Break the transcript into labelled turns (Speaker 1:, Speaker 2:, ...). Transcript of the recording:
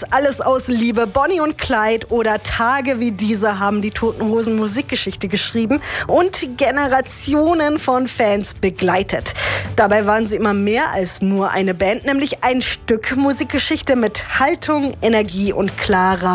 Speaker 1: alles aus Liebe. Bonnie und Clyde oder Tage wie diese haben die Toten Hosen Musikgeschichte geschrieben und Generationen von Fans begleitet. Dabei waren sie immer mehr als nur eine Band, nämlich ein Stück Musikgeschichte mit Haltung, Energie und klarer